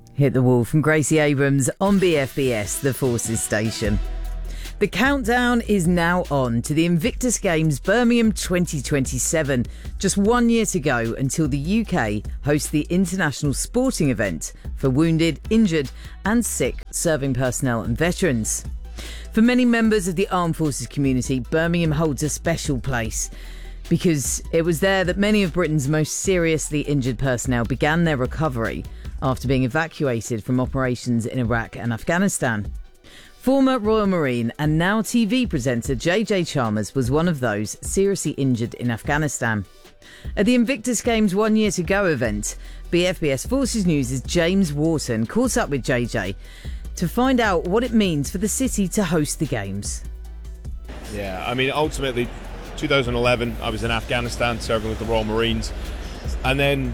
Hit the Wall from Gracie Abrams on BFBS, the Forces station. The countdown is now on to the Invictus Games Birmingham 2027. Just 1 year to go until the UK hosts the international sporting event for wounded, injured and sick serving personnel and veterans. For many members of the Armed Forces community, Birmingham holds a special place because it was there that many of Britain's most seriously injured personnel began their recovery after being evacuated from operations in Iraq and Afghanistan. Former Royal Marine and now TV presenter JJ Chalmers was one of those seriously injured in Afghanistan. At the Invictus Games 1 year to go event, BFBS Forces News' James Wharton caught up with JJ to find out what it means for the city to host the Games. Yeah, I mean, ultimately, 2011, I was in Afghanistan serving with the Royal Marines, and then,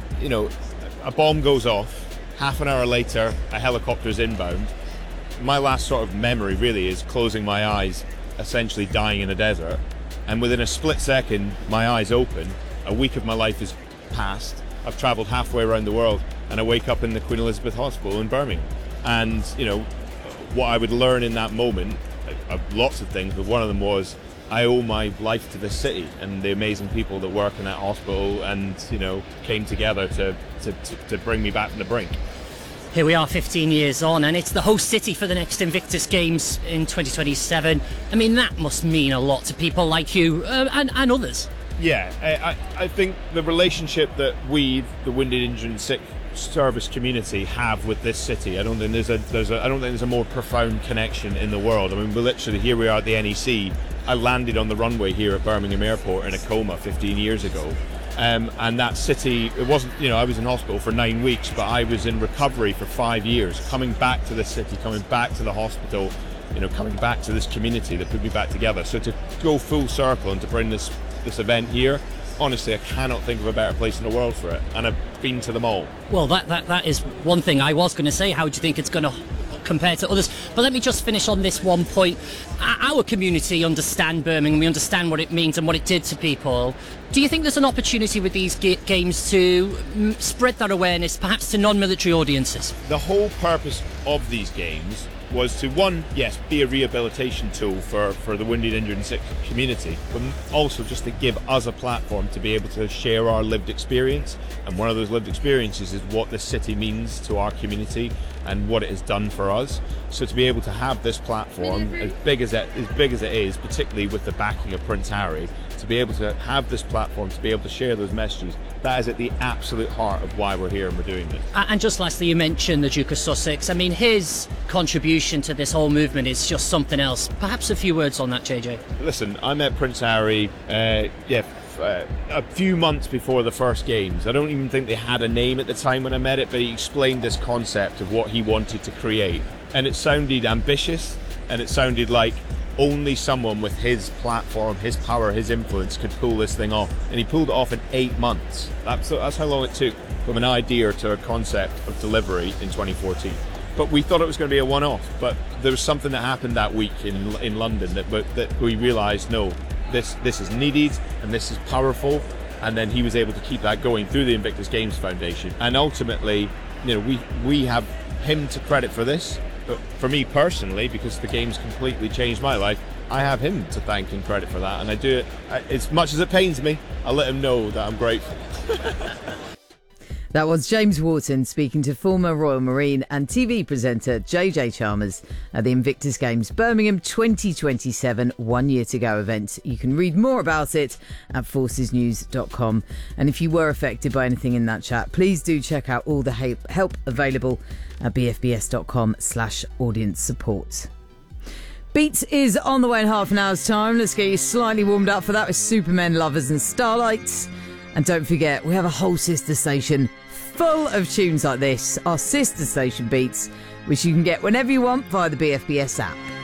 a bomb goes off. Half an hour later, a helicopter's inbound. My last sort of memory really is closing my eyes, essentially dying in a desert. And within a split second, my eyes open. A week of my life is past. I've travelled halfway around the world, and I wake up in the Queen Elizabeth Hospital in Birmingham. And, what I would learn in that moment, lots of things, but one of them was I owe my life to this city and the amazing people that work in that hospital and, came together to bring me back from the brink. Here we are 15 years on, and it's the host city for the next Invictus Games in 2027. I mean, that must mean a lot to people like you and others. Yeah, I think the relationship that we, the wounded, injured and sick service community, have with this city, I don't think there's a more profound connection in the world. I mean, here we are at the NEC. I landed on the runway here at Birmingham Airport in a coma 15 years ago. And that city, it wasn't, I was in hospital for 9 weeks, but I was in recovery for 5 years, coming back to this city, coming back to the hospital, coming back to this community that put me back together. So to go full circle and to bring this event here, honestly, I cannot think of a better place in the world for it. And I've been to them all. Well, that is one thing I was going to say. How do you think it's going to compare to others? But let me just finish on this one point. Our community understand Birmingham, we understand what it means and what it did to people. Do you think there's an opportunity with these games to spread that awareness perhaps to non-military audiences? The whole purpose of these games was to, one, yes, be a rehabilitation tool for the wounded, injured and sick community, but also just to give us a platform to be able to share our lived experience. And one of those lived experiences is what this city means to our community and what it has done for us. So to be able to have this platform, as big as it is, particularly with the backing of Prince Harry, to be able to have this platform, to be able to share those messages, that is at the absolute heart of why we're here and we're doing this. And just lastly, you mentioned the Duke of Sussex. I mean, his contribution to this whole movement is just something else. Perhaps a few words on that, JJ. Listen, I met Prince Harry, a few months before the first games. I don't even think they had a name at the time when I met it, but he explained this concept of what he wanted to create. And it sounded ambitious, and it sounded like only someone with his platform, his power, his influence could pull this thing off. And he pulled it off in 8 months. That's how long it took from an idea to a concept of delivery in 2014. But we thought it was going to be a one-off. But there was something that happened that week in London that we realised, no, this is needed and this is powerful. And then he was able to keep that going through the Invictus Games Foundation. And ultimately, we have him to credit for this. But for me personally, because the game's completely changed my life, I have him to thank and credit for that. And I do it, as much as it pains me, I'll let him know that I'm grateful. That was James Wharton speaking to former Royal Marine and TV presenter JJ Chalmers at the Invictus Games Birmingham 2027 1 year to go event. You can read more about it at forcesnews.com. And if you were affected by anything in that chat, please do check out all the help available at bfbs.com/audience support. Beats is on the way in half an hour's time. Let's get you slightly warmed up for that with Supermen, Lovers and Starlights. And don't forget, we have a whole sister station full of tunes like this, our sister station Beats, which you can get whenever you want via the BFBS app.